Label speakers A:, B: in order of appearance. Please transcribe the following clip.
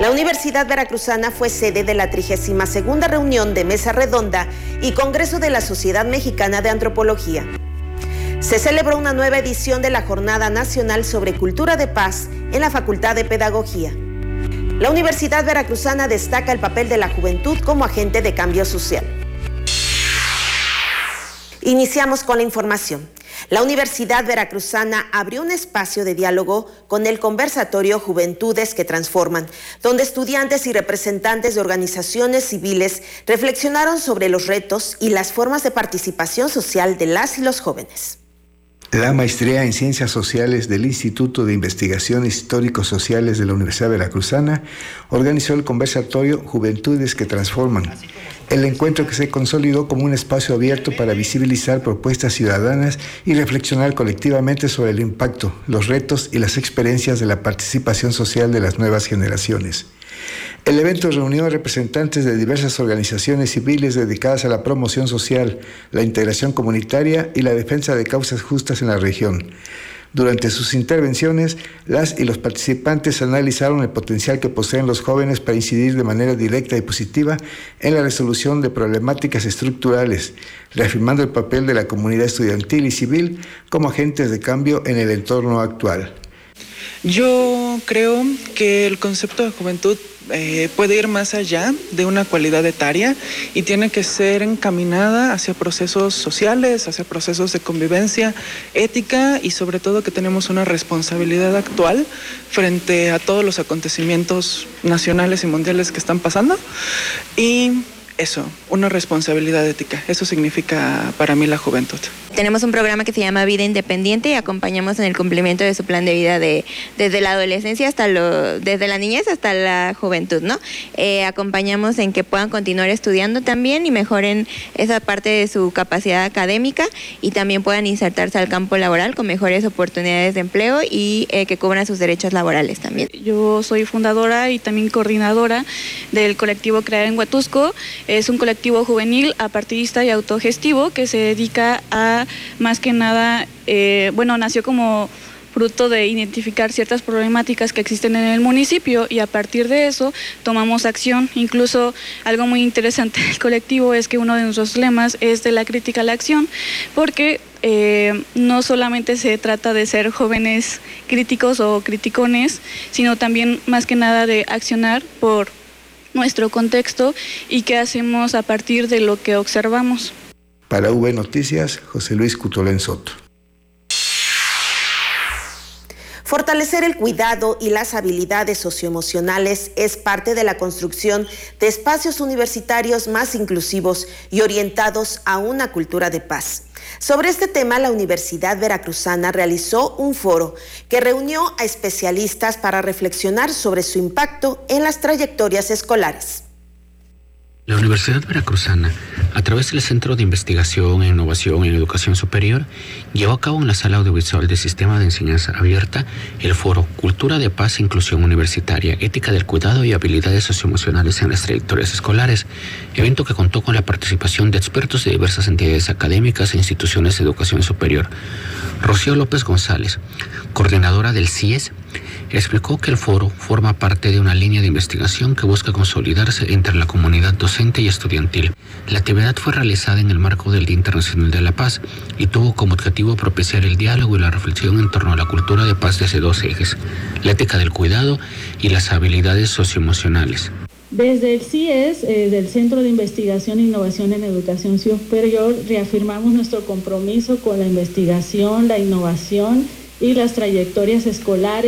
A: La Universidad Veracruzana fue sede de la 32ª reunión de Mesa Redonda y Congreso de la Sociedad Mexicana de Antropología. Se celebró una nueva edición de la Jornada Nacional sobre Cultura de Paz en la Facultad de Pedagogía. La Universidad Veracruzana destaca el papel de la juventud como agente de cambio social. Iniciamos con la información. La Universidad Veracruzana abrió un espacio de diálogo con el conversatorio Juventudes que Transforman, donde estudiantes y representantes de organizaciones civiles reflexionaron sobre los retos y las formas de participación social de las y los jóvenes.
B: La maestría en Ciencias Sociales del Instituto de Investigaciones Histórico-Sociales de la Universidad Veracruzana organizó el conversatorio Juventudes que Transforman. El encuentro que se consolidó como un espacio abierto para visibilizar propuestas ciudadanas y reflexionar colectivamente sobre el impacto, los retos y las experiencias de la participación social de las nuevas generaciones. El evento reunió a representantes de diversas organizaciones civiles dedicadas a la promoción social, la integración comunitaria y la defensa de causas justas en la región. Durante sus intervenciones, las y los participantes analizaron el potencial que poseen los jóvenes para incidir de manera directa y positiva en la resolución de problemáticas estructurales, reafirmando el papel de la comunidad estudiantil y civil como agentes de cambio en el entorno actual.
C: Yo creo que el concepto de juventud puede ir más allá de una cualidad etaria y tiene que ser encaminada hacia procesos sociales, hacia procesos de convivencia ética y sobre todo que tenemos una responsabilidad actual frente a todos los acontecimientos nacionales y mundiales que están pasando y eso, una responsabilidad ética. Eso significa para mí la juventud.
D: Tenemos un programa que se llama Vida Independiente y acompañamos en el cumplimiento de su plan de vida desde la adolescencia desde la niñez hasta la juventud, ¿no? Acompañamos en que puedan continuar estudiando también y mejoren esa parte de su capacidad académica y también puedan insertarse al campo laboral con mejores oportunidades de empleo y que cubran sus derechos laborales también.
E: Yo soy fundadora y también coordinadora del colectivo Crear en Huatusco. Es un colectivo juvenil, apartidista y autogestivo que se dedica a, más que nada, nació como fruto de identificar ciertas problemáticas que existen en el municipio y a partir de eso tomamos acción. Incluso algo muy interesante del colectivo es que uno de nuestros lemas es de la crítica a la acción, porque no solamente se trata de ser jóvenes críticos o criticones, sino también más que nada de accionar por nuestro contexto y qué hacemos a partir de lo que observamos.
B: Para V Noticias, José Luis Cutolén Soto.
A: Fortalecer el cuidado y las habilidades socioemocionales es parte de la construcción de espacios universitarios más inclusivos y orientados a una cultura de paz. Sobre este tema, la Universidad Veracruzana realizó un foro que reunió a especialistas para reflexionar sobre su impacto en las trayectorias escolares.
F: La Universidad Veracruzana, a través del Centro de Investigación e Innovación en Educación Superior, llevó a cabo en la Sala Audiovisual del Sistema de Enseñanza Abierta el foro Cultura de Paz e Inclusión Universitaria, Ética del Cuidado y Habilidades Socioemocionales en las Trayectorias Escolares, evento que contó con la participación de expertos de diversas entidades académicas e instituciones de educación superior. Rocío López González, coordinadora del CIES, explicó que el foro forma parte de una línea de investigación que busca consolidarse entre la comunidad docente y estudiantil. La actividad fue realizada en el marco del Día Internacional de la Paz y tuvo como objetivo propiciar el diálogo y la reflexión en torno a la cultura de paz desde dos ejes: la ética del cuidado y las habilidades socioemocionales.
G: Desde el CIES, del Centro de Investigación e Innovación en Educación Superior, reafirmamos nuestro compromiso con la investigación, la innovación y las trayectorias escolares.